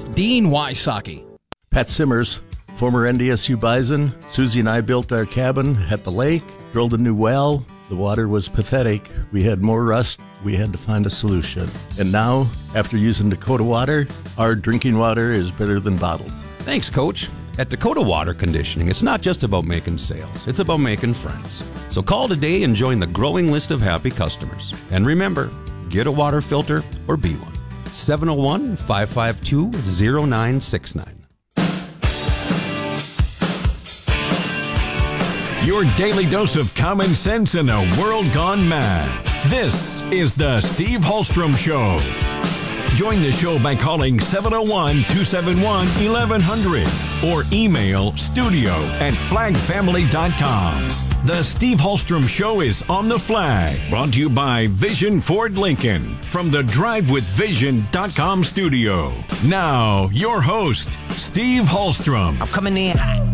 Dean Wysocki. Pat Simmers, former NDSU Bison. Susie and I built our cabin at the lake, drilled a new well. The water was pathetic. We had more rust. We had to find a solution. And now, after using Dakota Water, our drinking water is better than bottled. Thanks, Coach. At Dakota Water Conditioning, it's not just about making sales. It's about making friends. So call today and join the growing list of happy customers. And remember, get a water filter or be one. 701-552-0969. Your daily dose of common sense in a world gone mad. This is the Steve Hallstrom Show. Join the show by calling 701-271-1100 or email studio@flagfamily.com. The Steve Hallstrom Show is on the flag, brought to you by Vision Ford Lincoln from the DriveWithVision.com studio. Now, your host, Steve Hallstrom. I'm coming in.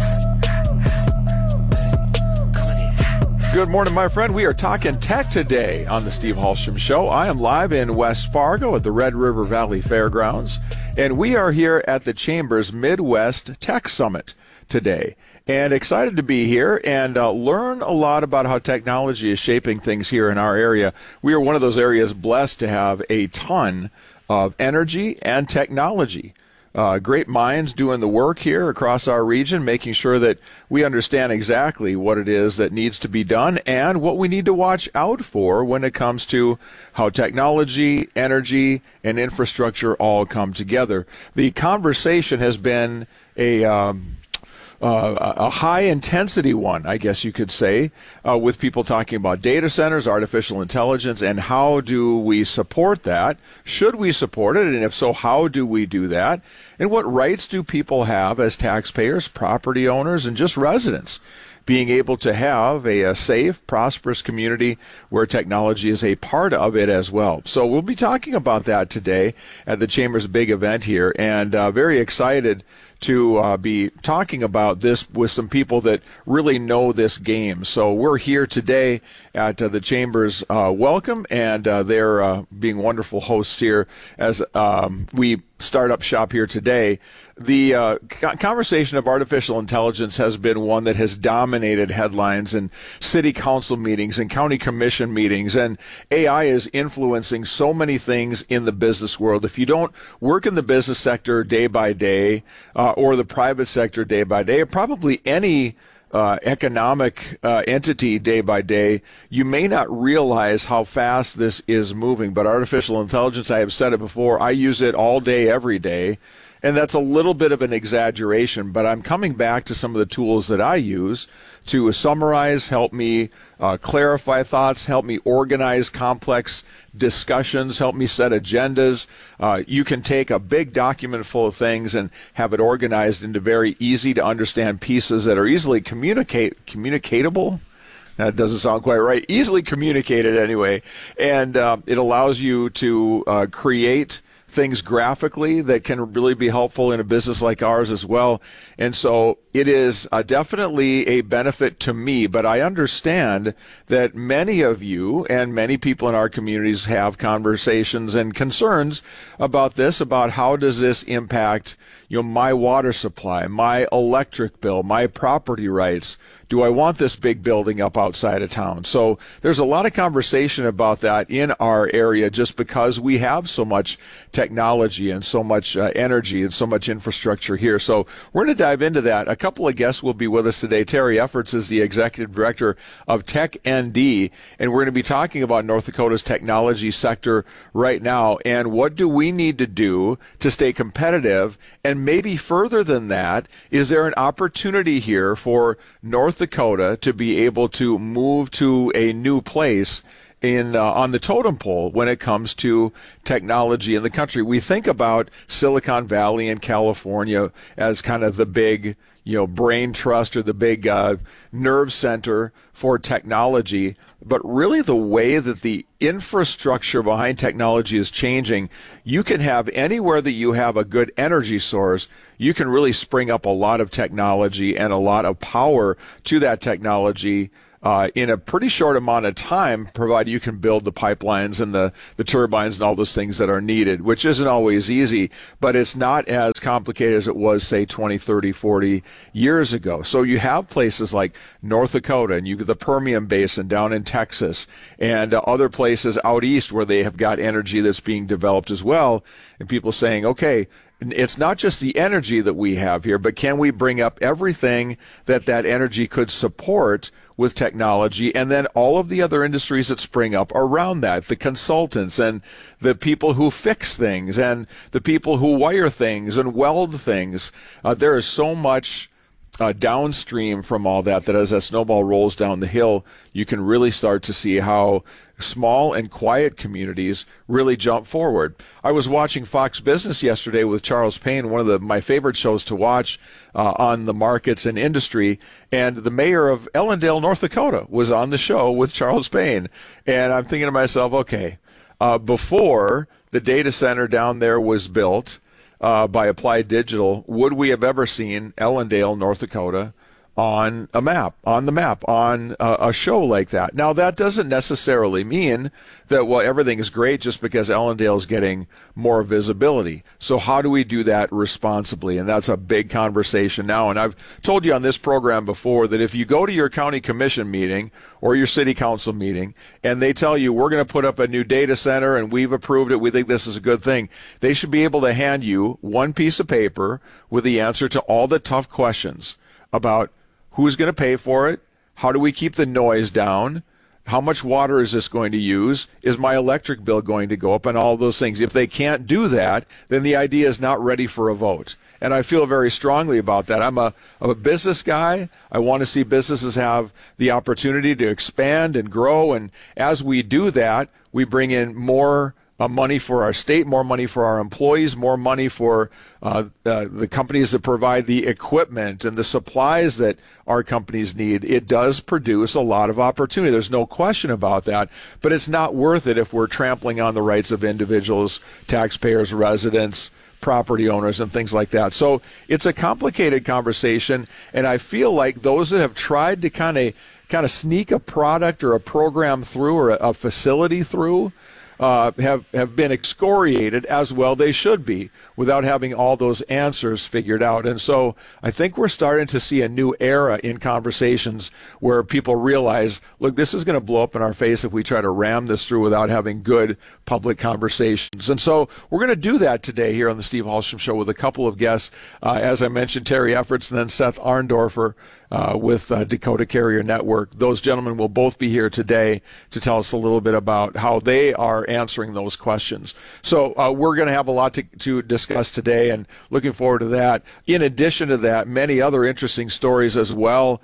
Good morning, my friend. We are talking tech today on the Steve Hallstrom Show. I am live in West Fargo at the Red River Valley Fairgrounds, and we are here at the Chambers Midwest Tech Summit today. And excited to be here and learn a lot about how technology is shaping things here in our area. We are one of those areas blessed to have a ton of energy and technology. Great minds doing the work here across our region, making sure that we understand exactly what it is that needs to be done and what we need to watch out for when it comes to how technology, energy, and infrastructure all come together. The conversation has been a high-intensity one, I guess you could say, with people talking about data centers, artificial intelligence, and how do we support that? Should we support it? And if so, how do we do that? And what rights do people have as taxpayers, property owners, and just residents? Being able to have a safe, prosperous community where technology is a part of it as well. So we'll be talking about that today at the Chamber's big event here, and very excited to be talking about this with some people that really know this game. So we're here today at the Chamber's welcome, and they're being wonderful hosts here as we start up shop here today. The conversation of artificial intelligence has been one that has dominated headlines in city council meetings and county commission meetings, and AI is influencing so many things in the business world. If you don't work in the business sector day by day or the private sector day by day, or probably any economic entity day by day, you may not realize how fast this is moving. But artificial intelligence, I have said it before, I use it all day, every day. And that's a little bit of an exaggeration, but I'm coming back to some of the tools that I use to summarize, help me clarify thoughts, help me organize complex discussions, help me set agendas. You can take a big document full of things and have it organized into very easy to understand pieces that are easily communicatable. That doesn't sound quite right. Easily communicated anyway. And it allows you to create things graphically that can really be helpful in a business like ours as well. And so it is definitely a benefit to me, but I understand that many of you and many people in our communities have conversations and concerns about this, about how does this impact, my water supply, my electric bill, my property rights. Do I want this big building up outside of town? So there's a lot of conversation about that in our area just because we have so much technology and so much energy and so much infrastructure here. So we're going to dive into that. A couple of guests will be with us today. Terry Efforts is the executive director of TechND, and we're going to be talking about North Dakota's technology sector right now and what do we need to do to stay competitive. And maybe further than that, is there an opportunity here for North Dakota to be able to move to a new place on the totem pole when it comes to technology in the country? We think about Silicon Valley in California as kind of the big, brain trust or the big nerve center for technology. But really the way that the infrastructure behind technology is changing, you can have anywhere that you have a good energy source, you can really spring up a lot of technology and a lot of power to that technology in a pretty short amount of time, provided you can build the pipelines and the turbines and all those things that are needed, which isn't always easy, but it's not as complicated as it was, say, 20, 30, 40 years ago. So you have places like North Dakota and the Permian Basin down in Texas and other places out east where they have got energy that's being developed as well, and people saying, okay, it's not just the energy that we have here, but can we bring up everything that energy could support with technology, and then all of the other industries that spring up around that, the consultants and the people who fix things and the people who wire things and weld things. There is so much downstream from all that as that snowball rolls down the hill, you can really start to see how small and quiet communities really jump forward. I was watching Fox Business yesterday with Charles Payne, one of my favorite shows to watch on the markets and industry, and the mayor of Ellendale, North Dakota, was on the show with Charles Payne. And I'm thinking to myself, okay, before the data center down there was built by Applied Digital, would we have ever seen Ellendale, North Dakota on the map, on a show like that? Now, that doesn't necessarily mean that, well, everything is great just because Ellendale is getting more visibility. So how do we do that responsibly? And that's a big conversation now. And I've told you on this program before that if you go to your county commission meeting or your city council meeting and they tell you we're going to put up a new data center and we've approved it, we think this is a good thing, they should be able to hand you one piece of paper with the answer to all the tough questions about who's going to pay for it? How do we keep the noise down? How much water is this going to use? Is my electric bill going to go up? And all those things. If they can't do that, then the idea is not ready for a vote. And I feel very strongly about that. I'm a business guy. I want to see businesses have the opportunity to expand and grow. And as we do that, we bring in more money for our state, more money for our employees, more money for the companies that provide the equipment and the supplies that our companies need. It does produce a lot of opportunity. There's no question about that. But it's not worth it if we're trampling on the rights of individuals, taxpayers, residents, property owners, and things like that. So it's a complicated conversation, and I feel like those that have tried to kind of sneak a product or a program through or a facility through have been excoriated, as well they should be, without having all those answers figured out. And so I think we're starting to see a new era in conversations where people realize, look, this is going to blow up in our face if we try to ram this through without having good public conversations. And so we're going to do that today here on the Steve Hallstrom Show with a couple of guests. As I mentioned, Terry Efforts and then Seth Arndorfer with Dakota Carrier Network. Those gentlemen will both be here today to tell us a little bit about how they are answering those questions. So we're going to have a lot to discuss today, and looking forward to that. In addition to that, many other interesting stories as well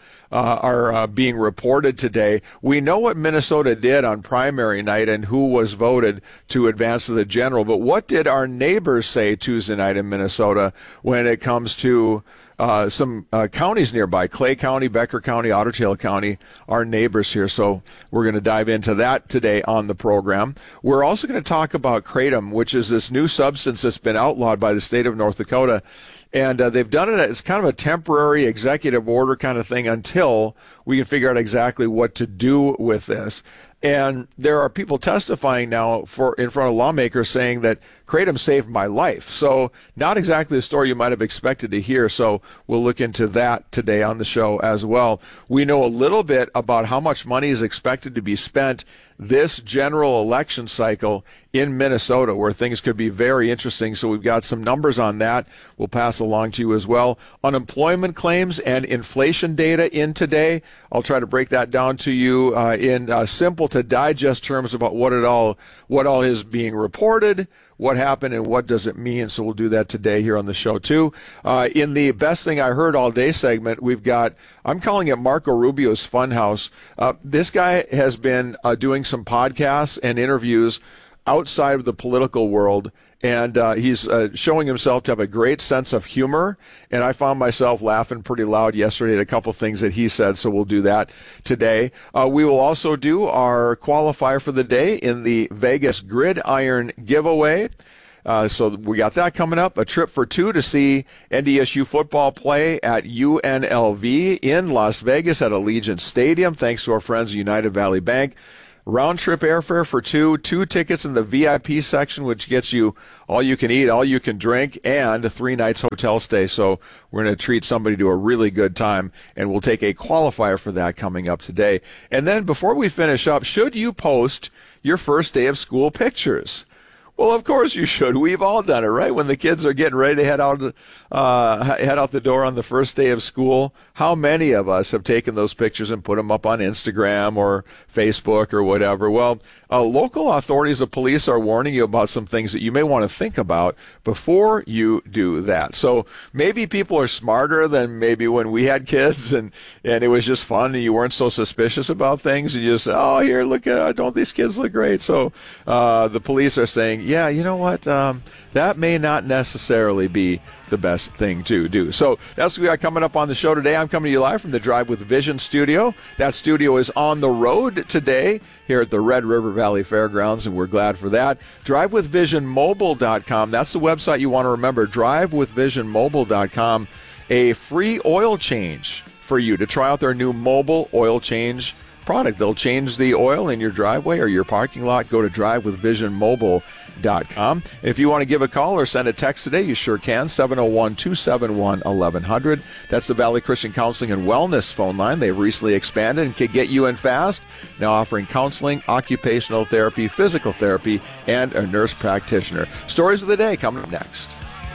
are being reported today. We know what Minnesota did on primary night and who was voted to advance to the general, but what did our neighbors say Tuesday night in Minnesota when it comes to some counties nearby, Clay County, Becker County, Otter Tail County, our neighbors here. So we're going to dive into that today on the program. We're also going to talk about kratom, which is this new substance that's been outlawed by the state of North Dakota. And they've done it as kind of a temporary executive order kind of thing until we can figure out exactly what to do with this. And there are people testifying now in front of lawmakers saying that kratom saved my life. So not exactly the story you might have expected to hear. So we'll look into that today on the show as well. We know a little bit about how much money is expected to be spent this general election cycle in Minnesota, where things could be very interesting. So we've got some numbers on that we'll pass along to you as well. Unemployment claims and inflation data in today. I'll try to break that down to you in simple to digest terms about what all is being reported, what happened, and what does it mean. So we'll do that today here on the show too. In the Best Thing I Heard All Day segment, we've got, I'm calling it Marco Rubio's Funhouse. This guy has been doing some podcasts and interviews outside of the political world, and he's showing himself to have a great sense of humor, and I found myself laughing pretty loud yesterday at a couple things that he said, so we'll do that today. We will also do our qualifier for the day in the Vegas Gridiron giveaway. So we got that coming up. A trip for two to see NDSU football play at UNLV in Las Vegas at Allegiant Stadium, thanks to our friends at United Valley Bank. Round trip airfare for two tickets in the VIP section, which gets you all you can eat, all you can drink, and a 3 nights hotel stay. So we're going to treat somebody to a really good time, and we'll take a qualifier for that coming up today. And then before we finish up, should you post your first day of school pictures? Well, of course you should. We've all done it, right? When the kids are getting ready to head out the door on the first day of school, how many of us have taken those pictures and put them up on Instagram or Facebook or whatever? Well, local authorities of police are warning you about some things that you may want to think about before you do that. So maybe people are smarter than maybe when we had kids and it was just fun and you weren't so suspicious about things. You just, oh, here, look, don't these kids look great? So the police are saying, yeah, you know what? That may not necessarily be the best thing to do. So that's what we got coming up on the show today. I'm coming to you live from the Drive with Vision studio. That studio is on the road today here at the Red River Valley Fairgrounds, and we're glad for that. DriveWithVisionMobile.com. That's the website you want to remember, DriveWithVisionMobile.com. A free oil change for you to try out their new mobile oil change product. They'll change the oil in your driveway or your parking lot. Go to DriveWithVisionMobile.com. And if you want to give a call or send a text today, you sure can. 701-271-1100. That's the Valley Christian Counseling and Wellness phone line. They've recently expanded and can get you in fast. Now offering counseling, occupational therapy, physical therapy, and a nurse practitioner. Stories of the day coming up next.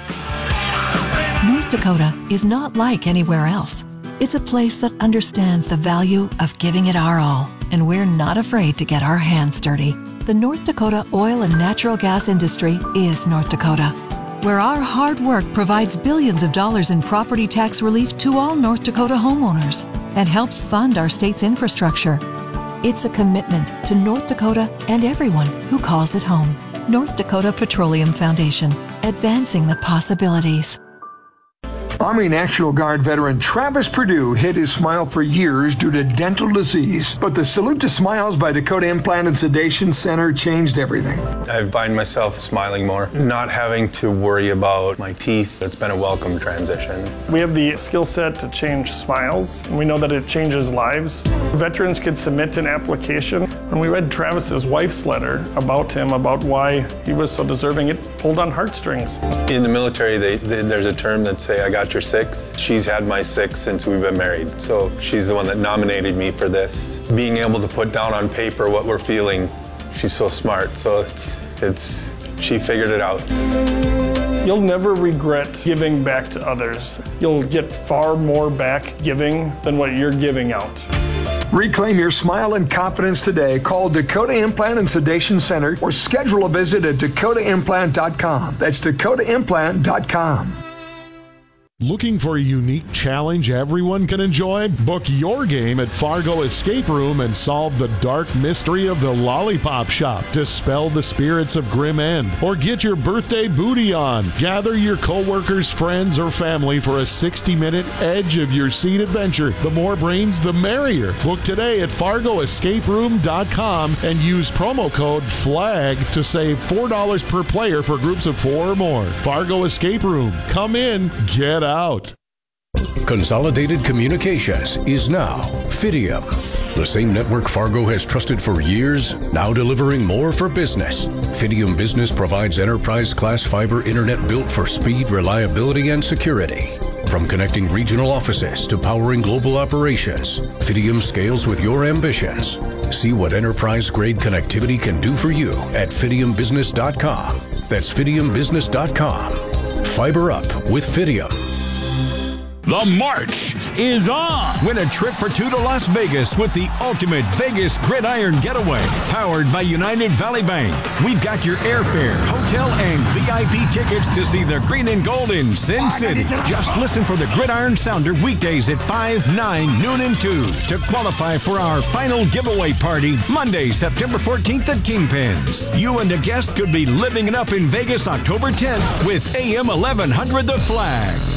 North Dakota is not like anywhere else. It's a place that understands the value of giving it our all, and we're not afraid to get our hands dirty. The North Dakota oil and natural gas industry is North Dakota, where our hard work provides billions of dollars in property tax relief to all North Dakota homeowners and helps fund our state's infrastructure. It's a commitment to North Dakota and everyone who calls it home. North Dakota Petroleum Foundation, advancing the possibilities. Army National Guard veteran Travis Perdue hid his smile for years due to dental disease, but the Salute to Smiles by Dakota Implant and Sedation Center changed everything. I find myself smiling more, not having to worry about my teeth. It's been a welcome transition. We have the skill set to change smiles, and we know that it changes lives. Veterans could submit an application. When we read Travis's wife's letter about him, about why he was so deserving, it pulled on heartstrings. In the military, there's a term that say, I got your six. She's had my six since we've been married. So she's the one that nominated me for this. Being able to put down on paper what we're feeling, she's so smart. So she figured it out. You'll never regret giving back to others. You'll get far more back giving than what you're giving out. Reclaim your smile and confidence today. Call Dakota Implant and Sedation Center or schedule a visit at DakotaImplant.com. That's DakotaImplant.com. Looking for a unique challenge everyone can enjoy? Book your game at Fargo Escape Room and solve the dark mystery of the Lollipop Shop. Dispel the spirits of Grim End or get your birthday booty on. Gather your coworkers, friends, or family for a 60-minute edge of your seat adventure. The more brains, the merrier. Book today at FargoEscapeRoom.com and use promo code FLAG to save $4 per player for groups of 4 or more. Fargo Escape Room. Come in, get out. Consolidated Communications is now Fidium. The same network Fargo has trusted for years, now delivering more for business. Fidium Business provides enterprise-class fiber internet built for speed, reliability, and security. From connecting regional offices to powering global operations, Fidium scales with your ambitions. See what enterprise-grade connectivity can do for you at FidiumBusiness.com. That's FidiumBusiness.com. Fiber up with Fidium. The march is on. Win a trip for two to Las Vegas with the ultimate Vegas Gridiron Getaway, powered by United Valley Bank. We've got your airfare, hotel, and VIP tickets to see the green and gold in Sin City. Just listen for the Gridiron Sounder weekdays at 5, 9, noon, and 2 to qualify for our final giveaway party Monday, September 14th at Kingpins. You and a guest could be living it up in Vegas October 10th with AM 1100 The Flag.